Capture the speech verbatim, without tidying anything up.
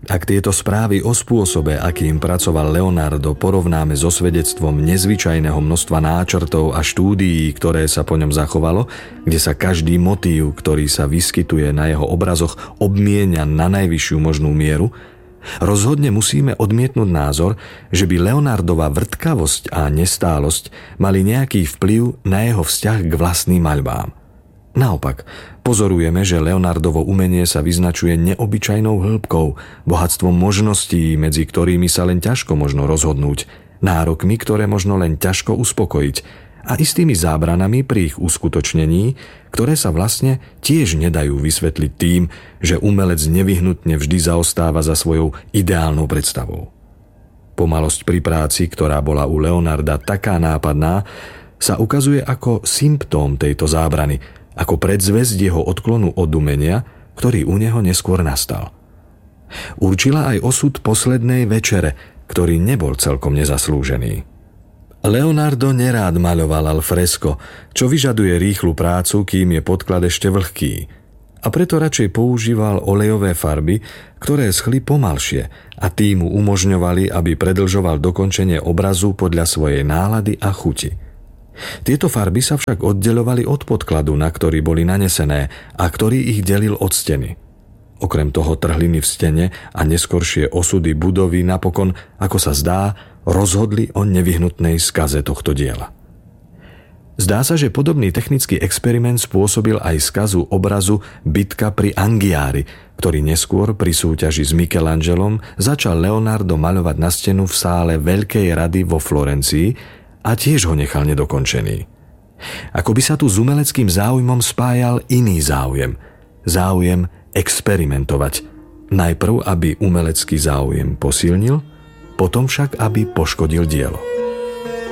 Ak tieto správy o spôsobe, akým pracoval Leonardo, porovnáme so svedectvom nezvyčajného množstva náčrtov a štúdií, ktoré sa po ňom zachovalo, kde sa každý motív, ktorý sa vyskytuje na jeho obrazoch, obmienia na najvyššiu možnú mieru, rozhodne musíme odmietnúť názor, že by Leonardova vrtkavosť a nestálosť mali nejaký vplyv na jeho vzťah k vlastným maľbám. Naopak, pozorujeme, že Leonardovo umenie sa vyznačuje neobyčajnou hĺbkou, bohatstvom možností, medzi ktorými sa len ťažko možno rozhodnúť, nárokmi, ktoré možno len ťažko uspokojiť a istými zábranami pri ich uskutočnení, ktoré sa vlastne tiež nedajú vysvetliť tým, že umelec nevyhnutne vždy zaostáva za svojou ideálnou predstavou. Pomalosť pri práci, ktorá bola u Leonarda taká nápadná, sa ukazuje ako symptóm tejto zábrany, ako predzvesť jeho odklonu od umenia, ktorý u neho neskôr nastal. Určila aj osud poslednej večere, ktorý nebol celkom nezaslúžený. Leonardo nerád maľoval al fresco, čo vyžaduje rýchlu prácu, kým je podklad ešte vlhký, a preto radšej používal olejové farby, ktoré schli pomalšie a tým mu umožňovali, aby predlžoval dokončenie obrazu podľa svojej nálady a chuti. Tieto farby sa však oddeľovali od podkladu, na ktorý boli nanesené a ktorý ich delil od steny. Okrem toho trhliny v stene a neskoršie osudy budovy napokon, ako sa zdá, rozhodli o nevyhnutnej skaze tohto diela. Zdá sa, že podobný technický experiment spôsobil aj skazu obrazu Bitka pri Anghiari, ktorý neskôr pri súťaži s Michelangelom začal Leonardo maľovať na stenu v sále Veľkej rady vo Florencii a tiež ho nechal nedokončený. Ako by sa tu s umeleckým záujmom spájal iný záujem. Záujem experimentovať. Najprv, aby umelecký záujem posilnil, potom však, aby poškodil dielo.